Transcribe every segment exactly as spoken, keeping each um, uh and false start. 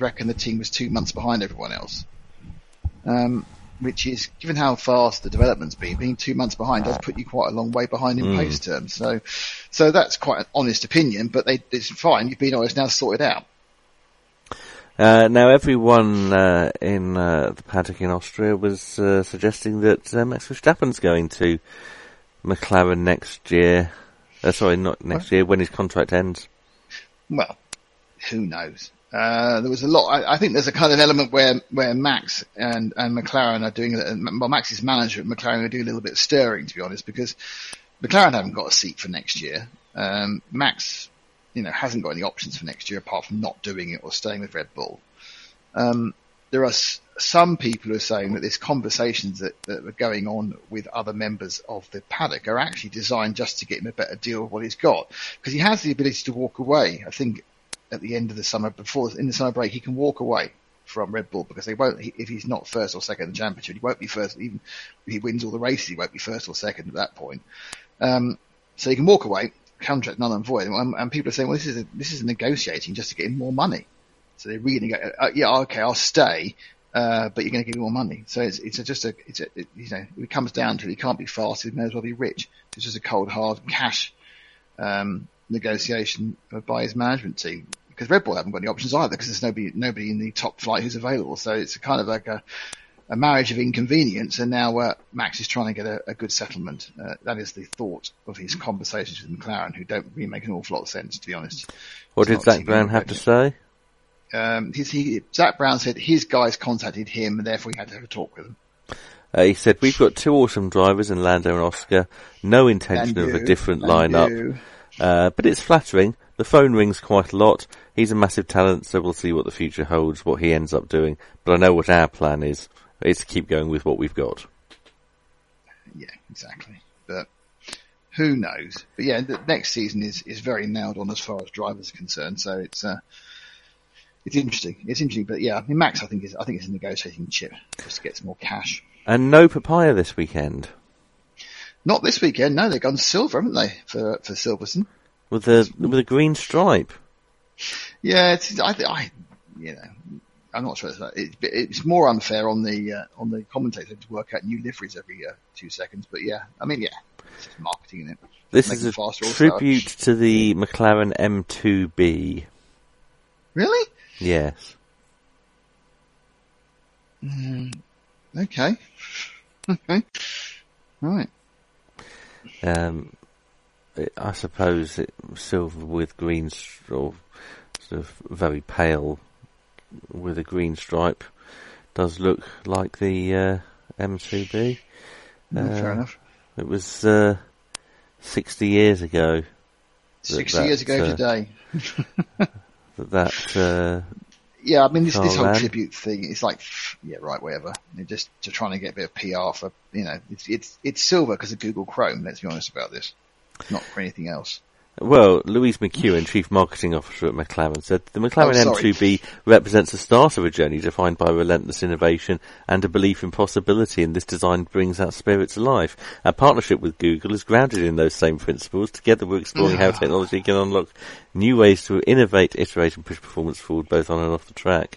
reckon the team was two months behind everyone else. Um, which is, given how fast the development's been, being two months behind does put you quite a long way behind in mm. pace terms. So, so that's quite an honest opinion, but they, it's fine. You've been honest, now sort it out. Uh, now, everyone uh, in uh, the paddock in Austria was uh, suggesting that uh, Max Verstappen's going to McLaren next year. Uh, sorry, not next what? year, when his contract ends. Well, who knows? Uh, there was a lot. I, I think there's a kind of element where where Max and, and McLaren are doing. Well, Max's manager at McLaren are doing a little bit of stirring, to be honest, because McLaren haven't got a seat for next year. Um, Max, you know, hasn't got any options for next year apart from not doing it or staying with Red Bull. Um, there are s- some people who are saying that these conversations that, that are going on with other members of the paddock are actually designed just to get him a better deal of what he's got, because he has the ability to walk away. I think at the end of the summer, before in the summer break, he can walk away from Red Bull because they won't. If he's not first or second in the championship, he won't be first. Even if he wins all the races, he won't be first or second at that point. Um, so he can walk away. Contract null and void, and, and people are saying, "Well, this is a, this is negotiating just to get him more money." So they're really go, uh, "Yeah, okay, I'll stay, uh, but you're going to give me more money." So it's it's a, just a it's a it, you know it comes down to it. He can't be fast; he may as well be rich. It's just a cold hard cash um, negotiation by his management team, because Red Bull haven't got any options either, because there's nobody nobody in the top flight who's available. So it's kind of like a a marriage of inconvenience, and now uh, Max is trying to get a, a good settlement. Uh, that is the thought of his conversations with McLaren, who don't really make an awful lot of sense, to be honest. What did Zach Brown have to say? Um, his, he, Zach Brown said his guys contacted him, and therefore he had to have a talk with them. Uh, he said, "We've got two awesome drivers in Lando and Oscar. No intention and of you, a different lineup, uh, but it's flattering. The phone rings quite a lot. He's a massive talent, so we'll see what the future holds, what he ends up doing. But I know what our plan is. It's to keep going with what we've got." Yeah, exactly. But who knows? But yeah, the next season is, is very nailed on as far as drivers are concerned. So it's uh, it's interesting. It's interesting. But yeah, I mean, Max, I think is I think it's a negotiating chip just to get some more cash. And no papaya this weekend. Not this weekend. No, they've gone silver, haven't they, for for Silverstone? With the with a green stripe. Yeah, it's I I you know. I'm not sure it's that. It, it's more unfair on the uh, on the commentators to work out new liveries every uh, two seconds. But yeah, I mean, yeah, it's just marketing in it. This is a tribute to the McLaren M two B. Really? Yes. Mm, okay. Okay. Right. Um, it, I suppose it, silver with green, or sort of very pale, with a green stripe, does look like the uh, M two B. No, uh, fair enough. It was uh, sixty years ago. Sixty that, years ago uh, today. that. that uh, yeah, I mean this, this whole ran. tribute thing. It's like, yeah, right, whatever. They're just to trying to get a bit of P R for, you know, it's it's it's silver because of Google Chrome. Let's be honest about this, not for anything else. Well, Louise McEwen, Chief Marketing Officer at McLaren, said the McLaren oh, M two B represents the start of a journey defined by relentless innovation and a belief in possibility, and this design brings that spirit to life. Our partnership with Google is grounded in those same principles. Together we're exploring how technology can unlock new ways to innovate, iterate and push performance forward both on and off the track.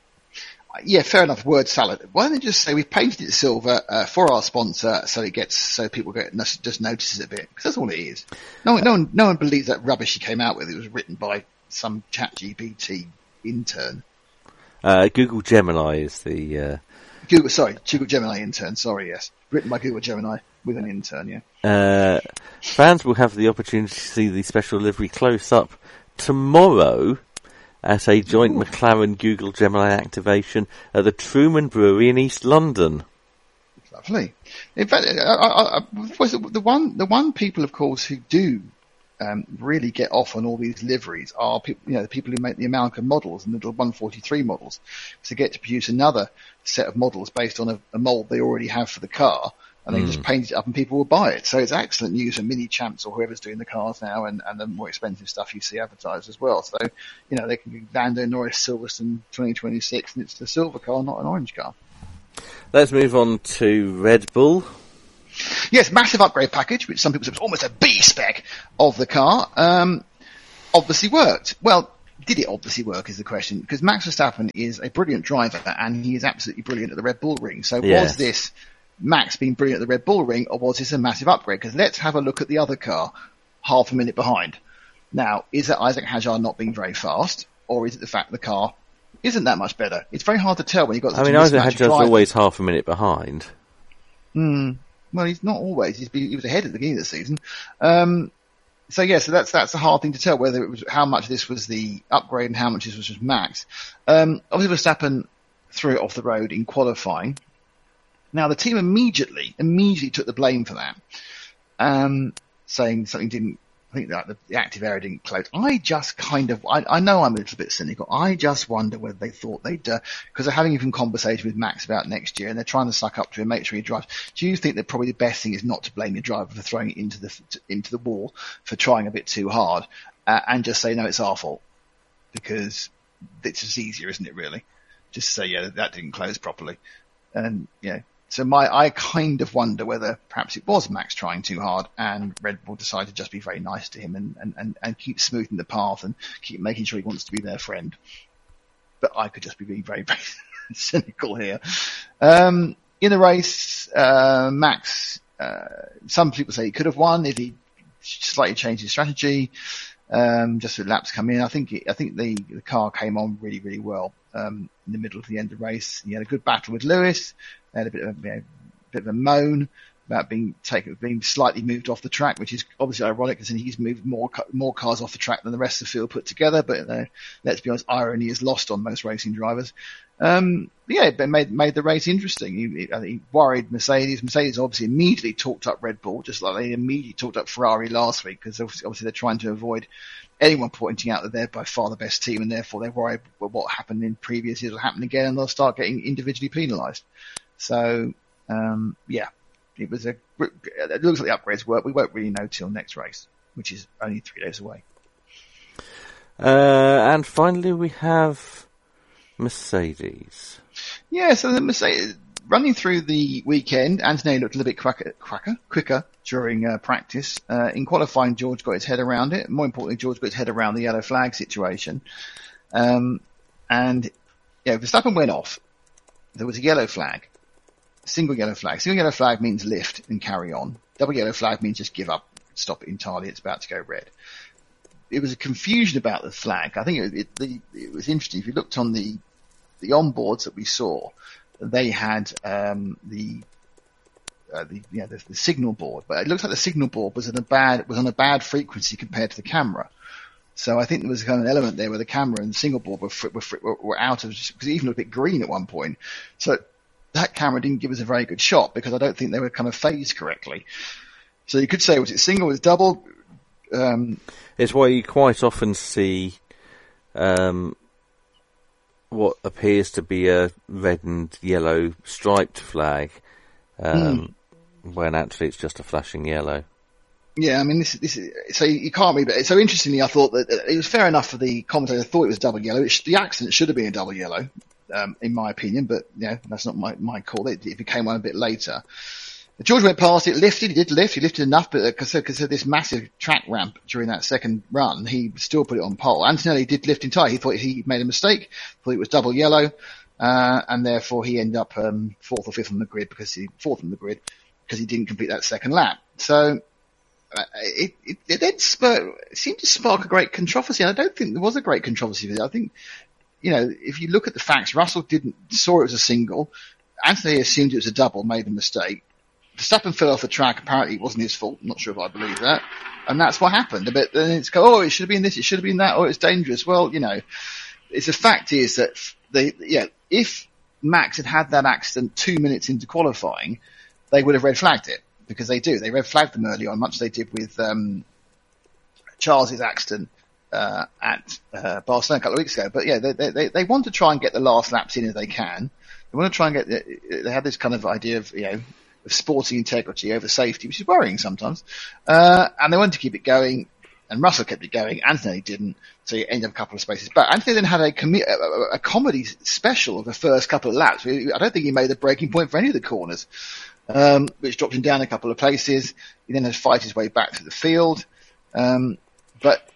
Yeah, fair enough. Word salad. Why don't they just say we've painted it silver uh, for our sponsor, so it gets so people get just notices it a bit, because that's all it is. No one, no one, no one believes that rubbish he came out with. It was written by some ChatGPT intern. Uh, Google Gemini is the uh... Google. Sorry, Google Gemini intern. Sorry, yes, written by Google Gemini with an intern. Yeah. Uh, fans will have the opportunity to see the special livery close up tomorrow at a joint Ooh. McLaren Google Gemini activation at the Truman Brewery in East London. Lovely. In fact, I, I, I, the one the one people, of course, who do um, really get off on all these liveries are people, you know, the people who make the Amalgam models and the one forty-three models, to get to produce another set of models based on a, a mold they already have for the car. And they mm. just paint it up and people will buy it. So it's excellent news for Mini Champs or whoever's doing the cars now, and, and the more expensive stuff you see advertised as well. So, you know, they can be Lando Norris Silverstone twenty twenty-six, and it's the silver car, not an orange car. Let's move on to Red Bull. Yes, massive upgrade package, which some people say was almost a B spec of the car, um, obviously worked. Well, did it obviously work is the question, because Max Verstappen is a brilliant driver and he is absolutely brilliant at the Red Bull Ring. So yes. was this Max being brilliant at the Red Bull Ring, or was this a massive upgrade? Because let's have a look at the other car, half a minute behind. Now, is it Isaac Hadjar not being very fast, or is it the fact the car isn't that much better? It's very hard to tell when you've got such I mean, a Isaac mismatch of Hadjar's drivers. always half a minute behind. Hmm. Well, he's not always. He's been, he was ahead at the beginning of the season. Um, so yeah, so that's that's a hard thing to tell whether it was how much this was the upgrade and how much this was just Max. Um, obviously, Verstappen threw it off the road in qualifying. Now the team immediately immediately took the blame for that, um, saying something didn't. I think that the, the active area didn't close. I just kind of, I, I know I'm a little bit cynical. I just wonder whether they thought they'd, because uh, they're having even conversation with Max about next year and they're trying to suck up to him, make sure he drives. Do you think that probably the best thing is not to blame your driver for throwing it into the, into the wall, for trying a bit too hard, uh, and just say, no, it's our fault? Because it's just easier, isn't it, really? Just say, yeah, that didn't close properly. And, you know, so my, I kind of wonder whether perhaps it was Max trying too hard and Red Bull decided to just be very nice to him and, and, and, and keep smoothing the path and keep making sure he wants to be their friend. But I could just be being very, very cynical here. Um, in the race, uh, Max, uh, some people say he could have won if he slightly changed his strategy, um, just with laps come in. I think, it, I think the, the car came on really, really well, um, in the middle of the end of the race. He had a good battle with Lewis. They had a bit of, you know, bit of a moan about being taken, being slightly moved off the track, which is obviously ironic because he's moved more more cars off the track than the rest of the field put together. But uh, let's be honest, irony is lost on most racing drivers. Um, but yeah, it made made the race interesting. He, he, he worried Mercedes. Mercedes obviously immediately talked up Red Bull, just like they immediately talked up Ferrari last week, because obviously, obviously they're trying to avoid anyone pointing out that they're by far the best team, and therefore they're worried well, what happened in previous years will happen again, and they'll start getting individually penalised. So, um, yeah, it was a, it looks like the upgrades work. We won't really know till next race, which is only three days away. Uh, and finally we have Mercedes. Yeah, so the Mercedes, running through the weekend, Antonelli looked a little bit quicker, quicker, quicker during uh, practice. Uh, in qualifying, George got his head around it. More importantly, George got his head around the yellow flag situation. Um, and, yeah, Verstappen went off. There was a yellow flag. Single yellow flag. Single yellow flag means lift and carry on. Double yellow flag means just give up, stop it entirely. It's about to go red. It was a confusion about the flag. I think it, it, the, it was interesting. If you looked on the the onboards that we saw, they had um, the uh, the, you know, the the signal board, but it looks like the signal board was on a bad was on a bad frequency compared to the camera. So I think there was kind of an element there where the camera and the signal board were were, were out of, because it even looked a bit green at one point. So that camera didn't give us a very good shot because I don't think they were kind of phased correctly. So you could say, was it single, was it double? Um, it's why you quite often see um, what appears to be a red and yellow striped flag, um, mm. when actually it's just a flashing yellow. Yeah, I mean, this, this is, so you can't read it. So interestingly, I thought that it was fair enough for the commentator thought it was double yellow. It sh- the accident should have been a double yellow. Um, in my opinion, but yeah, that's not my, my call. It, it became one a bit later. George went past it, lifted, he did lift, he lifted enough, but because uh, of this massive track ramp during that second run, he still put it on pole. Antonelli did lift entirely. He thought he made a mistake, thought it was double yellow, uh, and therefore he ended up um, fourth or fifth on the grid because he fourth on the grid because he didn't complete that second lap. So uh, it, it, it then spur, it seemed to spark a great controversy, and I don't think there was a great controversy with it. I think, you know, if you look at the facts, Russell didn't saw it was a single. Anthony assumed it was a double, made a mistake. Verstappen fell off the track. Apparently, it wasn't his fault. I'm not sure if I believe that, and that's what happened. But then it's go, oh, it should have been this, it should have been that, or it's dangerous. Well, you know, it's the fact is that they, yeah, if Max had had that accident two minutes into qualifying, they would have red flagged it because they do. They red flagged them early on, much as they did with um, Charles's accident. Uh, at uh, Barcelona a couple of weeks ago, but yeah, they, they they want to try and get the last laps in if they can. They want to try and get. They have this kind of idea of you know of sporting integrity over safety, which is worrying sometimes. Uh, and they wanted to keep it going, and Russell kept it going. Anthony didn't, so he ended up a couple of spaces back. Anthony then had a, com- a, a comedy special of the first couple of laps. I don't think he made the breaking point for any of the corners, um, which dropped him down a couple of places. He then had to fight his way back through the field, um, but.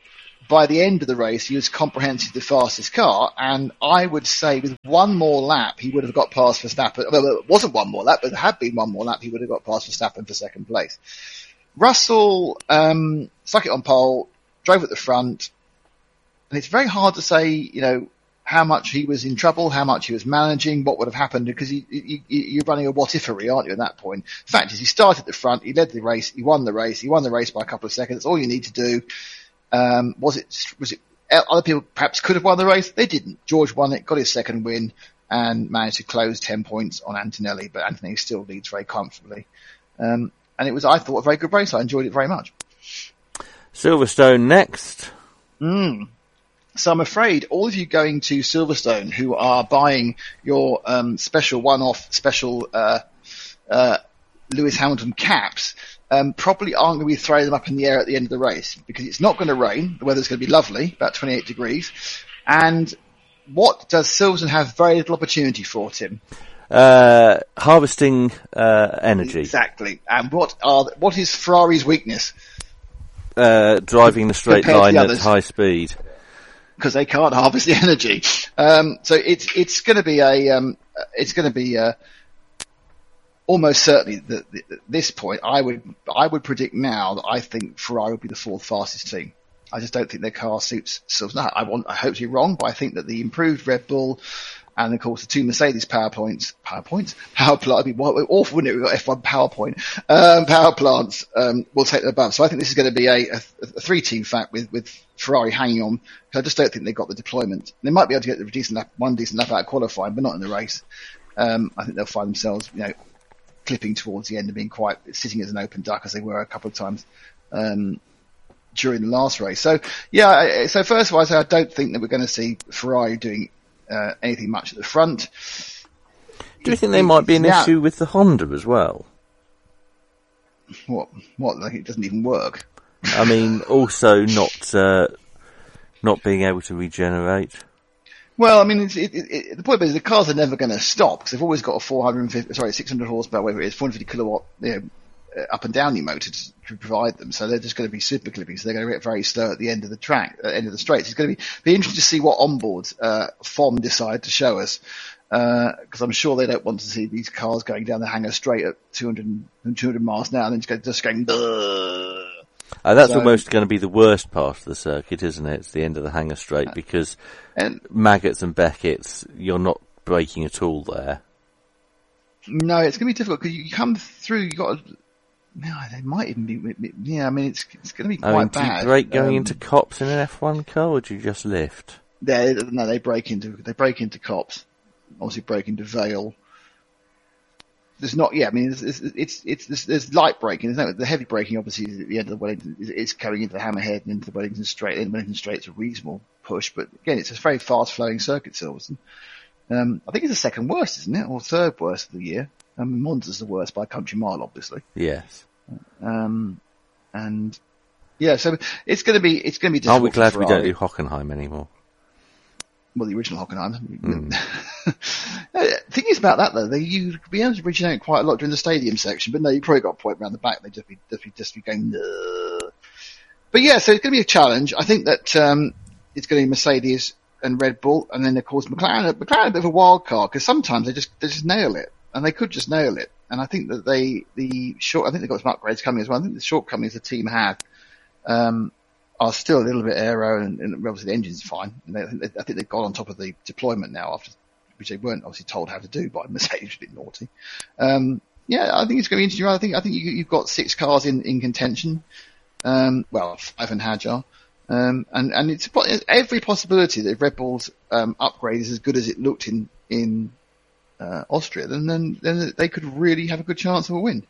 by the end of the race, he was comprehensively the fastest car, and I would say with one more lap, he would have got past Verstappen. Well, it wasn't one more lap, but there had been one more lap, he would have got past Verstappen for second place. Russell um, stuck it on pole, drove at the front, and it's very hard to say, you know, how much he was in trouble, how much he was managing, what would have happened, because you, you, you're running a what-ifery, aren't you, at that point? The fact is, he started at the front, he led the race, he won the race, he won the race by a couple of seconds. That's all you need to do. Um, was it, was it, other people perhaps could have won the race? They didn't. George won it, got his second win, and managed to close ten points on Antonelli, but Antonelli still leads very comfortably. Um, and it was, I thought, a very good race. I enjoyed it very much. Silverstone next. Mm. So I'm afraid all of you going to Silverstone who are buying your um, special one-off, special uh, uh, Lewis Hamilton caps, um, probably aren't going to be throwing them up in the air at the end of the race, because it's not going to rain. The weather's going to be lovely, about twenty-eight degrees. And what does Silverstone have very little opportunity for, Tim? Uh, harvesting uh, energy. Exactly. And what are what is Ferrari's weakness? Uh, driving the straight line at high speed. Because they can't harvest the energy. Um, so it's it's going to be a um, it's going to be a, almost certainly that at this point I would I would predict now that I think Ferrari will be the fourth fastest team. I just don't think their car suits Silverstone. I want I hope to be wrong, but I think that the improved Red Bull and of course the two Mercedes power points power points power plant. It'd be awful, wouldn't it? We've got F one PowerPoint um, power plants um, will take them above. So I think this is going to be a, a, a three team fact with with Ferrari hanging on. I just don't think they've got the deployment. They might be able to get the decent lap, one decent lap out of qualifying, but not in the race. Um, I think they'll find themselves, you know, clipping towards the end and being quite sitting as an open duck as they were a couple of times um, during the last race. So yeah, so first of all, I say I don't think that we're going to see Ferrari doing uh, anything much at the front. Do you think there might be an yeah. issue with the Honda as well? What? What? Like it doesn't even work. I mean, also not uh, not being able to regenerate. Well, I mean, it's, it, it, the point is the cars are never going to stop because they've always got a four hundred fifty, sorry, six hundred horsepower, whatever it is, four hundred fifty kilowatt, you know, uh, up and down motor to, to provide them. So they're just going to be super clipping. So they're going to get very slow at the end of the track, at the end of the straights. It's going to be be interesting to see what onboards uh, F O M decide to show us. Because uh, I'm sure they don't want to see these cars going down the hangar straight at two hundred, two hundred miles an hour and then just, go, just going. Ugh. Uh, that's so, almost going to be the worst part of the circuit, isn't it? It's the end of the hangar straight because and, Maggots and Beckett's, you're not braking at all there. No, it's going to be difficult because you come through. You got. To, no, they might even be. Yeah, I mean, it's it's going to be quite I mean, bad. Do you brake going um, into cops in an F one car, or do you just lift? They, no, they break into they break into cops. Obviously, break into Vale. There's not, yeah, I mean, it's, it's, it's, it's there's, there's light braking. There's no, the heavy braking obviously is at the end of the Wellington, is, is coming into the Hammerhead and into the Wellington Straight. And Wellington Straight's a reasonable push, but again, it's a very fast flowing circuit, Silverstone. Um, I think it's the second worst, isn't it? Or third worst of the year. I mean, Monza's the worst by a country mile, obviously. Yes. Um, and yeah, so it's going to be, it's going to be difficult. Aren't we glad we don't do Hockenheim anymore? Well, the original Hockenheim. Mm. The thing is about that though, they you'd be able to regenerate quite a lot during the stadium section, but no, you probably got a point around the back. They just be just be, just be going. Ugh. But yeah, so it's going to be a challenge. I think that um, it's going to be Mercedes and Red Bull, and then of course McLaren. McLaren a bit of a wild card because sometimes they just they just nail it, and they could just nail it. And I think that they the short. I think they've got some upgrades coming as well. I think the shortcomings the team had. Um, are still a little bit aero, and, and obviously the engine's fine. And they, I, think they, I think they've got on top of the deployment now, after which they weren't obviously told how to do by Mercedes, a bit naughty. Um, yeah, I think it's going to be interesting. I think I think you, you've got six cars in, in contention. Um, well, five and Hadjar, um, and and it's every possibility that if Red Bull's um, upgrade is as good as it looked in in uh, Austria, then, then then they could really have a good chance of a win.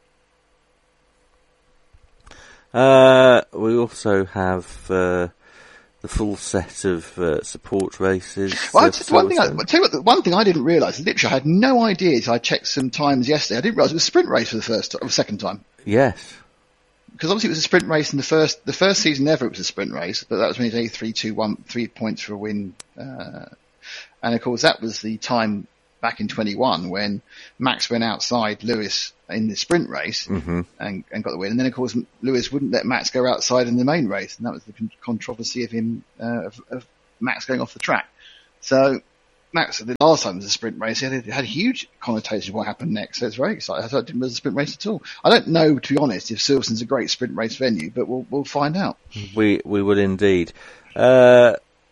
Uh, we also have uh, the full set of uh, support races. Well, uh, just one thing. I, I'll tell you what, one thing I didn't realise. Literally, I had no idea. So I checked some times yesterday. I didn't realise it was a sprint race for the first or the second time. Yes, because obviously it was a sprint race in the first the first season ever. It was a sprint race, but that was when it was a three two one three points for a win. Uh, and of course, that was the time back in twenty-one when Max went outside Lewis in the sprint race mm-hmm. and, and got the win. And then, of course, Lewis wouldn't let Max go outside in the main race. And that was the con- controversy of him, uh, of, of Max going off the track. So Max, the last time it was a sprint race, it had, it had a huge connotation of what happened next. So it's very exciting. I thought it didn't was a sprint race at all. I don't know, to be honest, if Silverstone's a great sprint race venue, but we'll, we'll find out. We, we will indeed. Uh,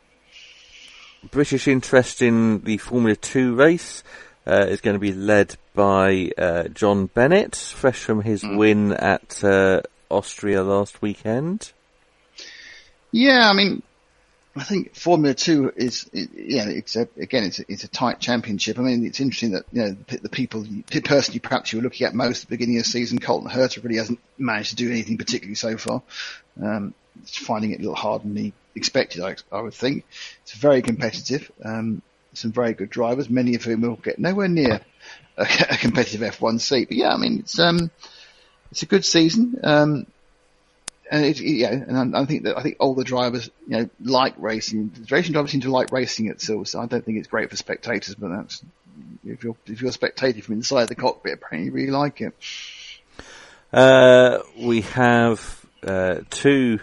British interest in the Formula Two race uh, is going to be led by uh, John Bennett, fresh from his mm. win at uh, Austria last weekend. Yeah, I mean, I think Formula Two is, it, yeah, it's a, again, it's a, it's a tight championship. I mean, it's interesting that, you know, the, the people, the person you perhaps you were looking at most at the beginning of the season, Colton Herta, really hasn't managed to do anything particularly so far. Um, it's finding it a little harder than he expected, I, I would think. It's very competitive. Um, some very good drivers, many of whom will get nowhere near a, a competitive F one seat. But yeah, I mean, it's, um, it's a good season. Um, and it, yeah, and I, I think that, I think all the drivers, you know, like racing. The racing drivers seem to like racing at Silverstone. I don't think it's great for spectators, but that's, if you're, if you're spectating from inside the cockpit, apparently you really like it. Uh, we have, uh, two,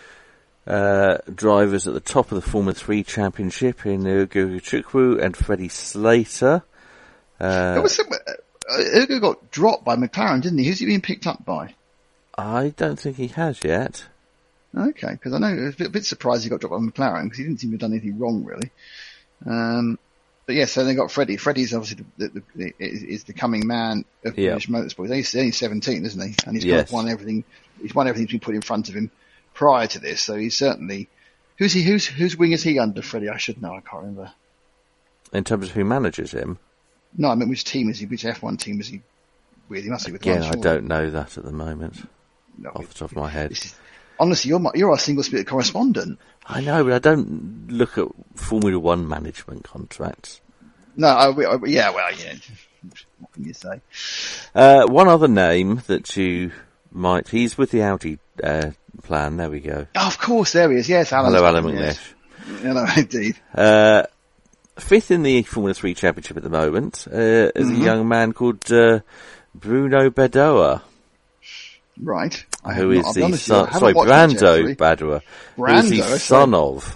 Uh, drivers at the top of the Formula three Championship in Ugo Chukwu and Freddie Slater. Uh, it was, uh, Ugo got dropped by McLaren, didn't he? Who's he being picked up by? I don't think he has yet. Okay, because I know I was a bit, a bit surprised he got dropped by McLaren because he didn't seem to have done anything wrong, really. Um, but yeah, so they got Freddie. Freddie's obviously the, the, the, is the coming man of yeah. British motorsport. He's only seventeen, isn't he? And he's yes. got won everything. He's won everything that's been put in front of him prior to this, so he's certainly. Who's he? Who's whose wing is he under, Freddie? I should know. I can't remember. In terms of who manages him? No, I mean which team is he? Which F one team is he with? He must be with. Again, one, I don't know that at the moment. No, off the top of my head. Is, honestly, you're my, you're our single-spirited correspondent. I know, but I don't look at Formula One management contracts. No, I, I, yeah, well, yeah. What can you say? Uh, one other name that you might. He's with the Audi uh, plan. There we go. Oh, of course, there he is. Yes, Alan. Hello, Alan McNish. Yes. Hello, indeed. Uh, fifth in the Formula Three Championship at the moment uh, is mm-hmm. a young man called uh, Bruno Badoer. Right. Who is the son? Sorry, Brando Badoer. Who is the son of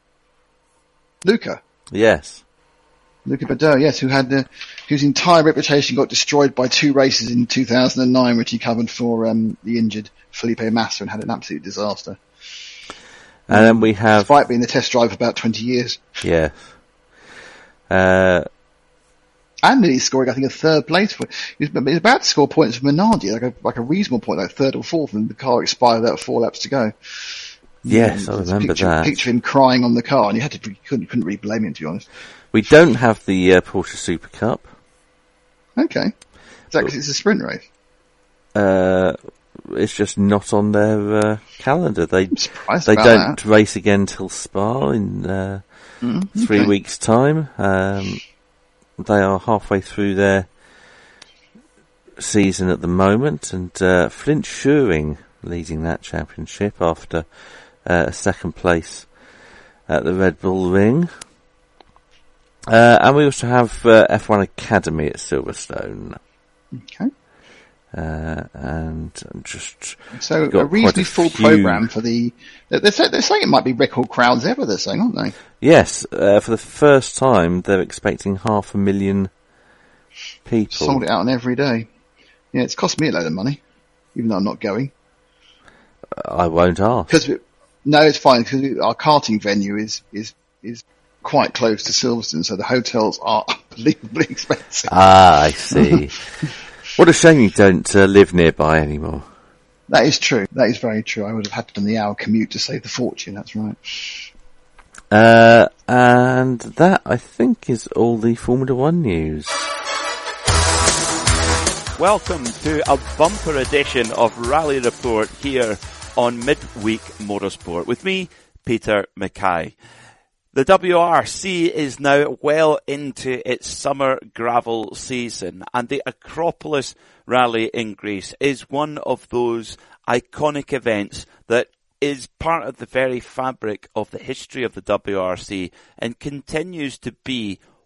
Luca? Yes. Luca Badoer, yes, who had uh, whose entire reputation got destroyed by two races in two thousand nine, which he covered for um, the injured Felipe Massa and had an absolute disaster. And um, then we have, despite being the test drive for about twenty years. Yes. Uh, and he's scoring, I think, a third place. For, he was about to score points for Minardi, like a like a reasonable point, like third or fourth, and the car expired without four laps to go. Yes, um, I remember picture, that. Picture him crying on the car, and you had to couldn't couldn't really blame him, to be honest. We don't have the uh, Porsche Super Cup. Okay, is that because it's a sprint race? Uh, it's just not on their uh, calendar. They they don't that. race again till Spa in uh, mm, okay. three weeks' time. Um, they are halfway through their season at the moment, and uh, Flint Schuring leading that championship after uh, a second place at the Red Bull Ring. Uh, and we also have uh, F one Academy at Silverstone. Okay. Uh, and just so a reasonably a full few... program for the. They're, they're saying it might be record crowds ever. They're saying, aren't they? Yes, uh, for the first time, they're expecting half a million people. Sold it out on every day. Yeah, it's cost me a load of money, even though I'm not going. I won't ask. Because no, it's fine because our karting venue is is is quite close to Silverstone, so the hotels are unbelievably expensive. Ah, I see. What a shame you don't uh, live nearby anymore. That is true. That is very true. I would have had to do the hour commute to save the fortune. That's right. Uh, and that, I think, is all the Formula One news. Welcome to a bumper edition of Rally Report here on Midweek Motorsport with me, Peter Mackay. The W R C is now well into its summer gravel season, and the Acropolis Rally in Greece is one of those iconic events that is part of the very fabric of the history of the W R C and continues to be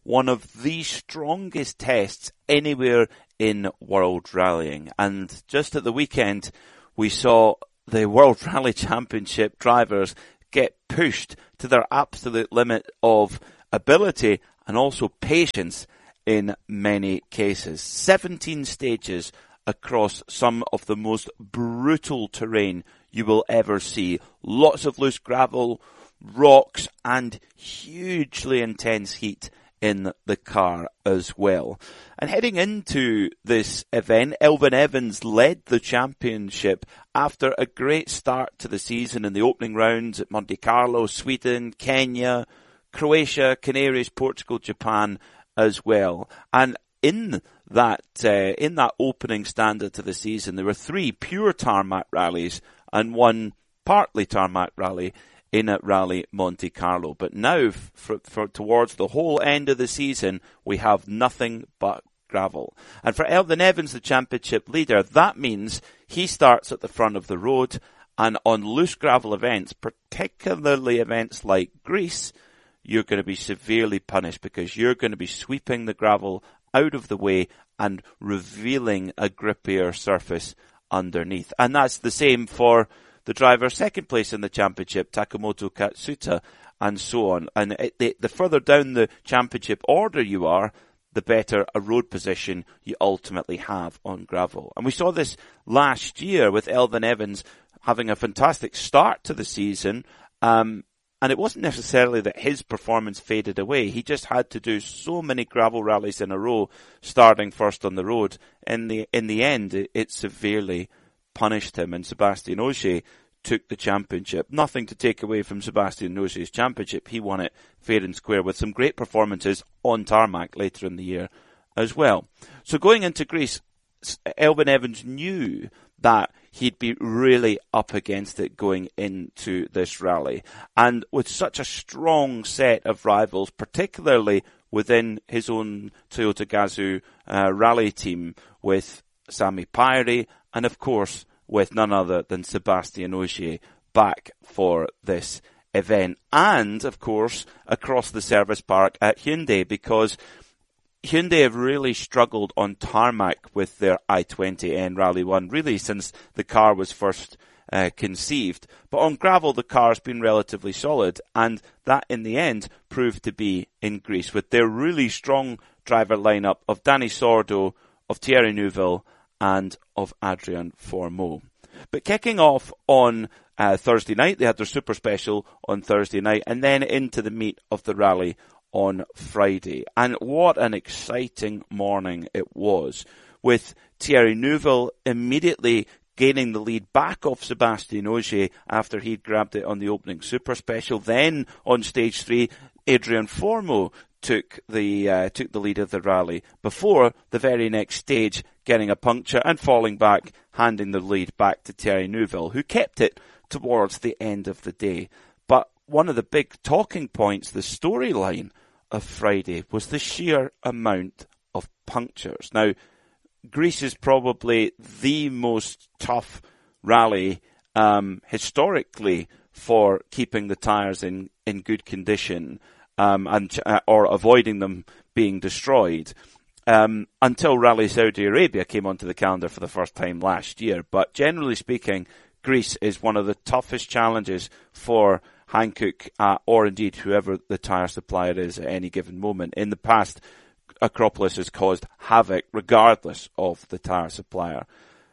one of the strongest tests anywhere in World Rallying. And just at the weekend, we saw the World Rally Championship drivers get pushed to their absolute limit of ability and also patience in many cases. seventeen stages across some of the most brutal terrain you will ever see. Lots of loose gravel, rocks, and hugely intense heat in the car as well. And heading into this event, Elfyn Evans led the championship after a great start to the season in the opening rounds at Monte Carlo, Sweden, Kenya, Croatia, Canaries, Portugal, Japan as well. And in that uh, in that opening standard to the season, there were three pure tarmac rallies and one partly tarmac rally in at Rally Monte Carlo. But now, for, for towards the whole end of the season, we have nothing but gravel. And for Elfyn Evans, the championship leader, that means he starts at the front of the road, and on loose gravel events, particularly events like Greece, you're going to be severely punished because you're going to be sweeping the gravel out of the way and revealing a grippier surface underneath. And that's the same for the driver second place in the championship, Takamoto Katsuta, and so on. And it, the, the further down the championship order you are, the better a road position you ultimately have on gravel. And we saw this last year with Elfyn Evans having a fantastic start to the season, um, and it wasn't necessarily that his performance faded away. He just had to do so many gravel rallies in a row, starting first on the road. In the in the end, it, it severely punished him, and Sébastien Ogier took the championship. Nothing to take away from Sébastien Ogier's championship. He won it fair and square with some great performances on tarmac later in the year as well. So going into Greece, Elfyn Evans knew that he'd be really up against it going into this rally. And with such a strong set of rivals, particularly within his own Toyota Gazoo uh, rally team, with Sami Päiry, and of course with none other than Sébastien Ogier back for this event. And of course across the service park at Hyundai, because Hyundai have really struggled on tarmac with their i twenty N Rally one, really since the car was first uh, conceived. But on gravel, the car's been relatively solid, and that in the end proved to be in Greece, with their really strong driver lineup of Dani Sordo, of Thierry Neuville, and of Adrien Fourmaux. But kicking off on uh, Thursday night, they had their super special on Thursday night, and then into the meat of the rally on Friday. And what an exciting morning it was, with Thierry Neuville immediately gaining the lead back off Sébastien Ogier after he'd grabbed it on the opening super special. Then on stage three, Adrien Fourmaux took the uh, took the lead of the rally before the very next stage getting a puncture and falling back, handing the lead back to Thierry Neuville, who kept it towards the end of the day. But one of the big talking points, the storyline of Friday, was the sheer amount of punctures. Now, Greece is probably the most tough rally um, historically for keeping the tyres in, in good condition um, and uh, or avoiding them being destroyed um, until Rally Saudi Arabia came onto the calendar for the first time last year. But generally speaking, Greece is one of the toughest challenges for Hankook uh, or indeed whoever the tyre supplier is at any given moment. In the past, Acropolis has caused havoc regardless of the tyre supplier.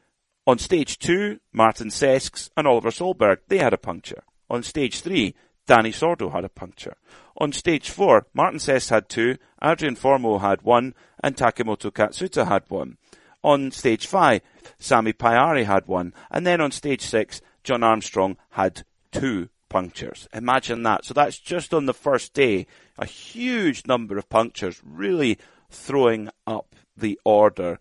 On stage two, Martin Sesks and Oliver Solberg, they had a puncture. On stage three, Dani Sordo had a puncture. On stage four, Martin Sesks had two, Adrien Fourmaux had one, and Takamoto Katsuta had one. On stage five, Sami Päiry had one, and then on stage six, John Armstrong had two punctures. Imagine that. So that's just on the first day, a huge number of punctures, really throwing up the order.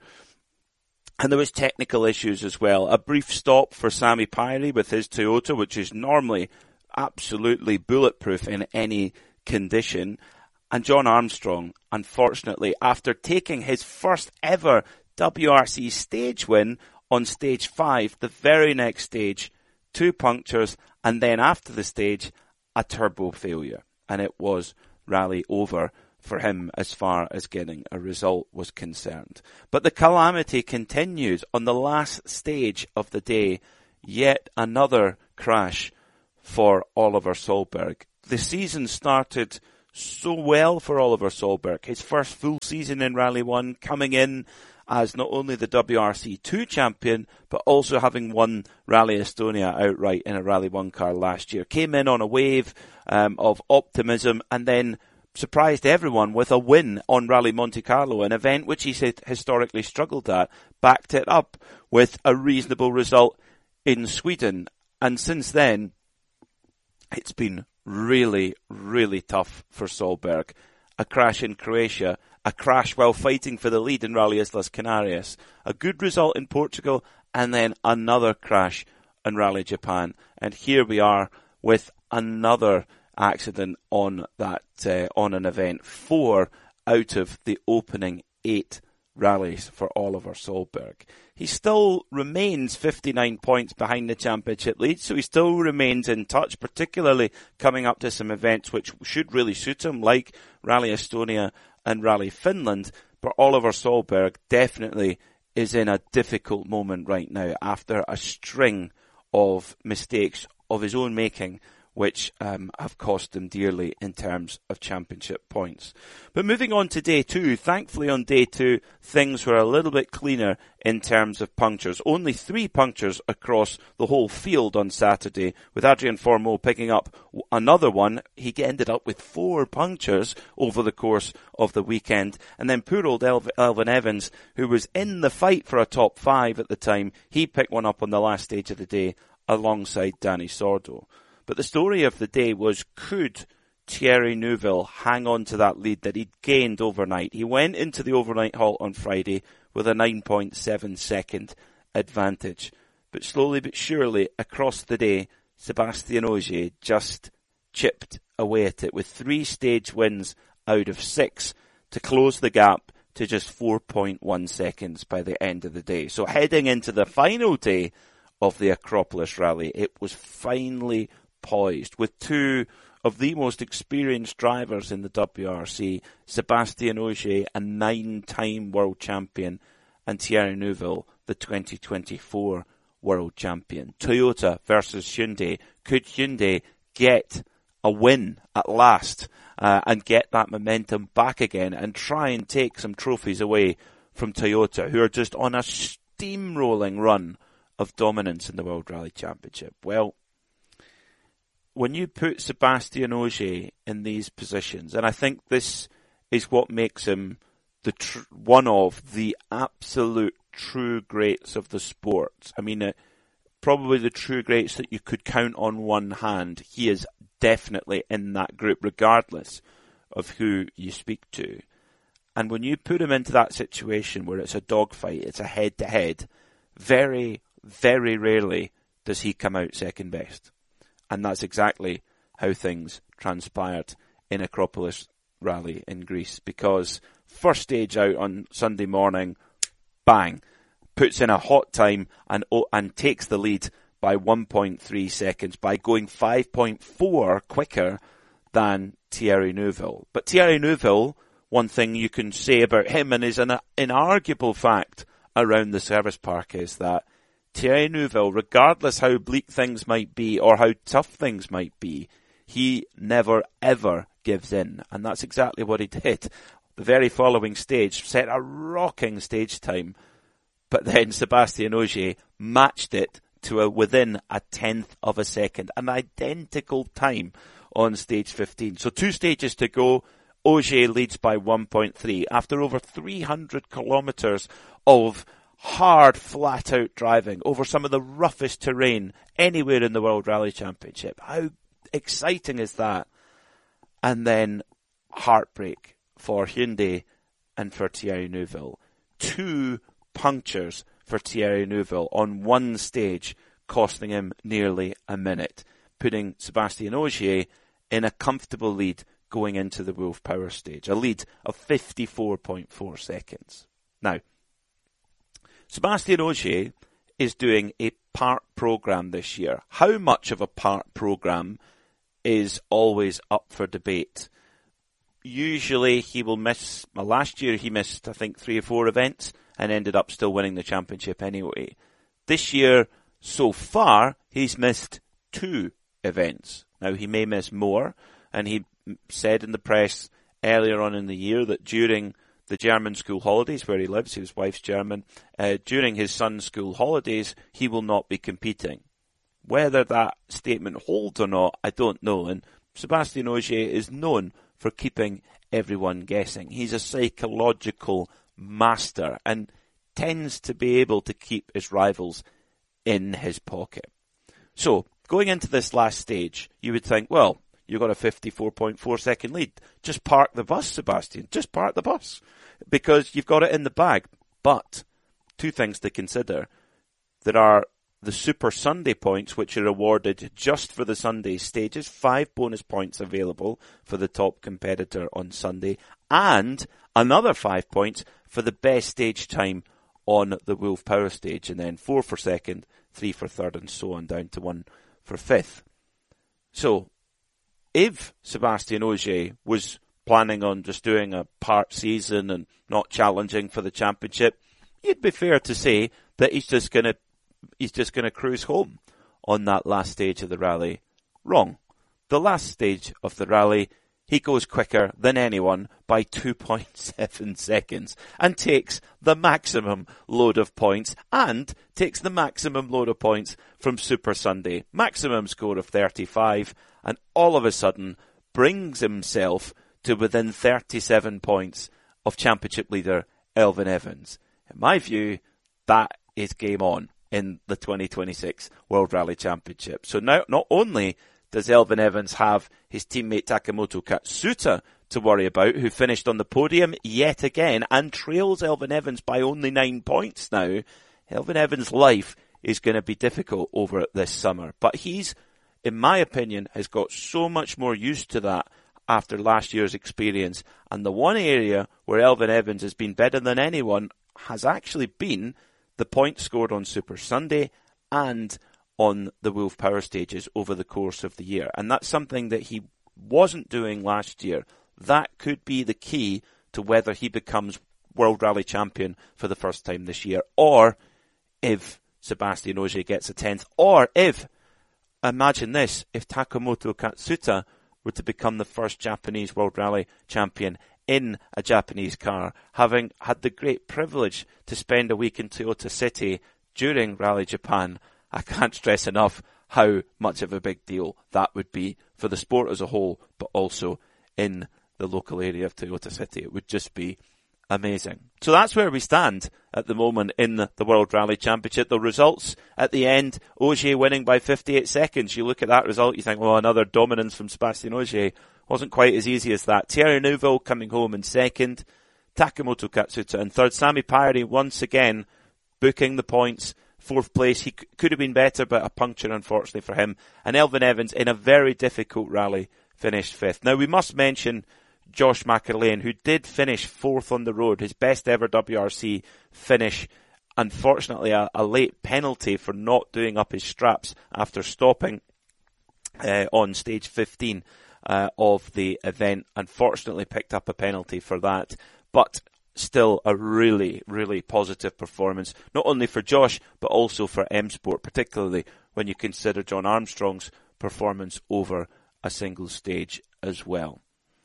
And there was technical issues as well. A brief stop for Sami Päiry with his Toyota, which is normally absolutely bulletproof in any condition. And John Armstrong, unfortunately, after taking his first ever W R C stage win on stage five, the very next stage, two punctures, and then after the stage, a turbo failure. And it was rally over for him as far as getting a result was concerned. But the calamity continued on the last stage of the day. Yet another crash for Oliver Solberg. The season started so well for Oliver Solberg. His first full season in Rally one, coming in as not only the W R C two champion, but also having won Rally Estonia outright in a Rally one car last year. Came in on a wave um, of optimism and then surprised everyone with a win on Rally Monte Carlo, an event which he said historically struggled at, backed it up with a reasonable result in Sweden. And since then, it's been really, really tough for Solberg. A crash in Croatia, a crash while fighting for the lead in Rally Islas Canarias, a good result in Portugal, and then another crash in Rally Japan. And here we are with another accident on that uh, on an event. Four out of the opening eight rallies for Oliver Solberg. He still remains fifty-nine points behind the championship lead, so he still remains in touch, particularly coming up to some events which should really suit him, like Rally Estonia and Rally Finland. But Oliver Solberg definitely is in a difficult moment right now after a string of mistakes of his own making, which um, have cost him dearly in terms of championship points. But moving on to day two, thankfully on day two, things were a little bit cleaner in terms of punctures. Only three punctures across the whole field on Saturday, with Adrian Formeau picking up another one. He ended up with four punctures over the course of the weekend. And then poor old Elv- Elvin Evans, who was in the fight for a top five at the time, he picked one up on the last stage of the day alongside Danny Sordo. But the story of the day was, could Thierry Neuville hang on to that lead that he'd gained overnight? He went into the overnight halt on Friday with a nine point seven second advantage. But slowly but surely across the day, Sébastien Ogier just chipped away at it with three stage wins out of six to close the gap to just four point one seconds by the end of the day. So heading into the final day of the Acropolis Rally, it was finally poised with two of the most experienced drivers in the W R C, Sébastien Ogier, a nine-time world champion, and Thierry Neuville, the twenty twenty-four world champion. Toyota versus Hyundai. Could Hyundai get a win at last uh, and get that momentum back again and try and take some trophies away from Toyota, who are just on a steamrolling run of dominance in the World Rally Championship? Well, when you put Sébastien Ogier in these positions, and I think this is what makes him the tr- one of the absolute true greats of the sport. I mean, uh, probably the true greats that you could count on one hand. He is definitely in that group, regardless of who you speak to. And when you put him into that situation where it's a dogfight, it's a head-to-head, very, very rarely does he come out second best. And that's exactly how things transpired in Acropolis Rally in Greece, because first stage out on Sunday morning, bang, puts in a hot time and and takes the lead by one point three seconds by going five point four quicker than Thierry Neuville. But Thierry Neuville, one thing you can say about him, and is an inarguable fact around the service park, is that Thierry Neuville, regardless how bleak things might be or how tough things might be, he never ever gives in. And that's exactly what he did. The very following stage set a rocking stage time, but then Sébastien Ogier matched it to a within a tenth of a second, an identical time on stage fifteen. So two stages to go. Ogier leads by one point three after over three hundred kilometres of hard, flat-out driving over some of the roughest terrain anywhere in the World Rally Championship. How exciting is that? And then heartbreak for Hyundai and for Thierry Neuville. Two punctures for Thierry Neuville on one stage, costing him nearly a minute, putting Sébastien Ogier in a comfortable lead going into the Wolf Power stage, a lead of fifty-four point four seconds. Now, Sébastien Ogier is doing a part programme this year. How much of a part programme is always up for debate. usually he will miss, well, last year he missed, I think, three or four events and ended up still winning the championship anyway. This year, so far, he's missed two events. Now, he may miss more, and he said in the press earlier on in the year that during the German school holidays, where he lives, his wife's German, uh, during his son's school holidays, he will not be competing. Whether that statement holds or not, I don't know, and Sébastien Ogier is known for keeping everyone guessing. He's a psychological master and tends to be able to keep his rivals in his pocket. So, going into this last stage, you would think, well, you've got a fifty-four point four second lead. Just park the bus, Sebastian. Just park the bus. Because you've got it in the bag. But, two things to consider. There are the Super Sunday points, which are awarded just for the Sunday stages. Five bonus points available for the top competitor on Sunday. And another five points for the best stage time on the Wolf Power stage. And then four for second, three for third, and so on, down to one for fifth. So, if Sébastien Ogier was planning on just doing a part season and not challenging for the championship, you'd be fair to say that he's just going to he's just going to cruise home on that last stage of the rally. Wrong. The last stage of the rally, he goes quicker than anyone by two point seven seconds and takes the maximum load of points and takes the maximum load of points from Super Sunday. Maximum score of thirty-five, and all of a sudden brings himself to within thirty-seven points of championship leader Elfyn Evans. In my view, that is game on in the twenty twenty-six World Rally Championship. So now, not only does Elfyn Evans have his teammate Takamoto Katsuta to worry about, who finished on the podium yet again and trails Elfyn Evans by only nine points now. Elfyn Evans' life is going to be difficult over this summer. But he's, in my opinion, has got so much more used to that after last year's experience. And the one area where Elfyn Evans has been better than anyone has actually been the points scored on Super Sunday and on the Wolf Power stages over the course of the year. And that's something that he wasn't doing last year. That could be the key to whether he becomes World Rally Champion for the first time this year, or if Sébastien Ogier gets a tenth, or if, imagine this, if Takamoto Katsuta were to become the first Japanese World Rally Champion in a Japanese car, having had the great privilege to spend a week in Toyota City during Rally Japan. I can't stress enough how much of a big deal that would be for the sport as a whole, but also in the local area of Toyota City. It would just be amazing. So that's where we stand at the moment in the, the World Rally Championship. The results at the end, Ogier winning by fifty-eight seconds. You look at that result, you think, well, another dominance from Sébastien Ogier. Wasn't quite as easy as that. Thierry Neuville coming home in second. Takamoto Katsuta in third. Sami Paire once again booking the points. Fourth place. He c- could have been better, but a puncture unfortunately for him. And Elfyn Evans in a very difficult rally finished fifth. Now we must mention Josh McErlean, who did finish fourth on the road, his best ever W R C finish. Unfortunately, a, a late penalty for not doing up his straps after stopping uh, on stage fifteen uh, of the event. Unfortunately, picked up a penalty for that, but still a really, really positive performance, not only for Josh, but also for M Sport, particularly when you consider John Armstrong's performance over a single stage as well.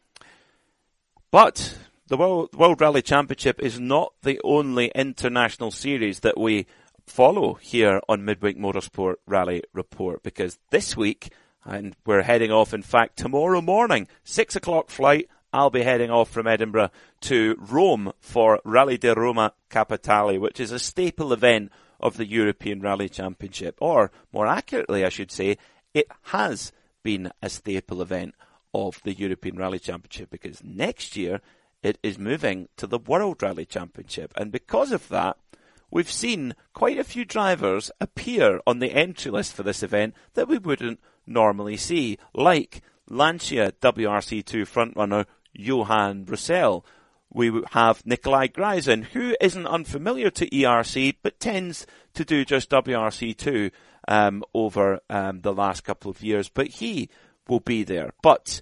But the World, World Rally Championship is not the only international series that we follow here on Midweek Motorsport Rally Report, because this week, and we're heading off, in fact, tomorrow morning, six o'clock flight, I'll be heading off from Edinburgh to Rome for Rally di Roma Capitale, which is a staple event of the European Rally Championship. Or, more accurately, I should say, it has been a staple event of the European Rally Championship, because next year it is moving to the World Rally Championship. And because of that, we've seen quite a few drivers appear on the entry list for this event that we wouldn't normally see, like Lancia W R C two frontrunner Johan Roussel. We have Nikolai Greisen, who isn't unfamiliar to E R C, but tends to do just W R C two um, over um, the last couple of years. But he will be there. But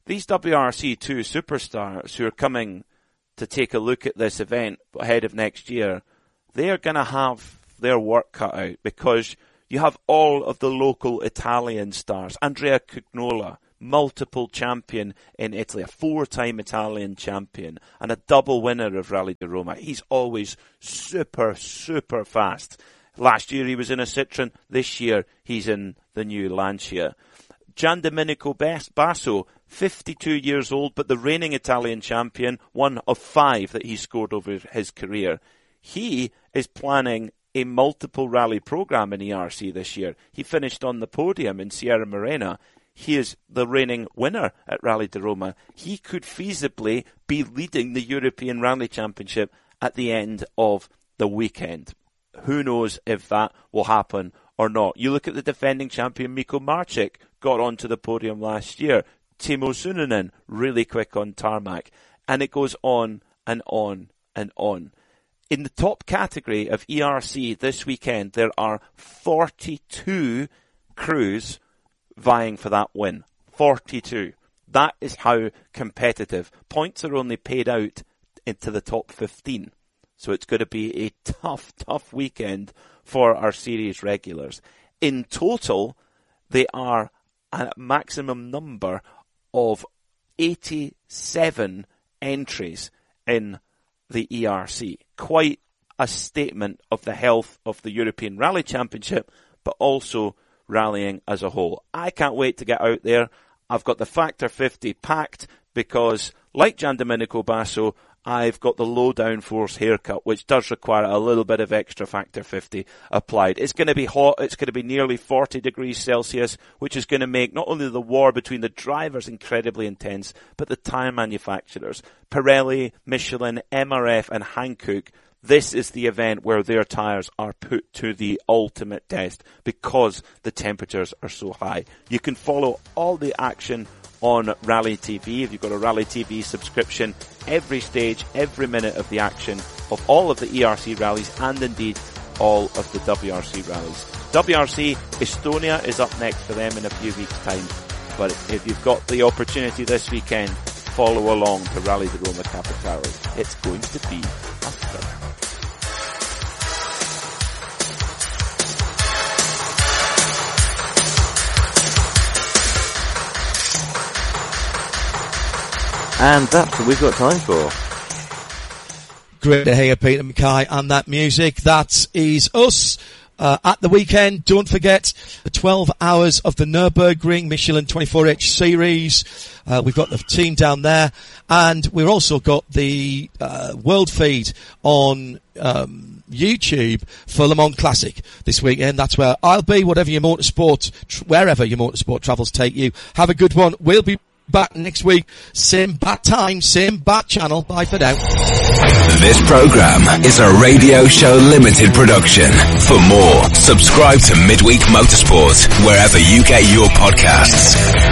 these W R C two superstars who are coming to take a look at this event ahead of next year, they're going to have their work cut out, because you have all of the local Italian stars. Andrea Cugnola, multiple champion in Italy, a four-time Italian champion, and a double winner of Rally di Roma. He's always super, super fast. Last year he was in a Citroen. This year he's in the new Lancia. Gian Domenico Basso, fifty-two years old, but the reigning Italian champion, one of five that he scored over his career. He is planning a multiple rally program in E R C this year. He finished on the podium in Sierra Morena. He is the reigning winner at Rally di Roma. He could feasibly be leading the European Rally Championship at the end of the weekend. Who knows if that will happen or not. You look at the defending champion Mikko Marcik, got onto the podium last year. Timo Sunonen, really quick on tarmac. And it goes on and on and on. In the top category of E R C this weekend, there are forty-two crews vying for that win. forty-two. That is how competitive. Points are only paid out into the top fifteen. So it's going to be a tough, tough weekend for our series regulars. In total, they are a maximum number of eighty-seven entries in the E R C. Quite a statement of the health of the European Rally Championship, but also rallying as a whole. I can't wait to get out there. I've got the Factor fifty packed because, like Gian Domenico Basso, I've got the low downforce haircut, which does require a little bit of extra Factor fifty applied. It's going to be hot. It's going to be nearly forty degrees Celsius, which is going to make not only the war between the drivers incredibly intense, but the tyre manufacturers. Pirelli, Michelin, M R F and Hankook. This is the event where their tyres are put to the ultimate test because the temperatures are so high. You can follow all the action on Rally T V. If you've got a Rally T V subscription, every stage, every minute of the action of all of the E R C rallies and indeed all of the W R C rallies. W R C Estonia is up next for them in a few weeks' time. But if you've got the opportunity this weekend, follow along to Rally di Roma Capitale. It's going to be a fun. And that's what we've got time for. Great to hear Peter Mackay and that music. That is us uh, at the weekend. Don't forget the twelve hours of the Nürburgring Michelin twenty-four H series. Uh, we've got the team down there, and we've also got the uh, world feed on um, YouTube for Le Mans Classic this weekend. That's where I'll be, whatever your motorsport, tr- wherever your motorsport travels take you. Have a good one. We'll be back next week, same bat time, same bat channel. Bye for now. This program is a Radio Show Limited production. For more, subscribe to Midweek Motorsport wherever you get your podcasts.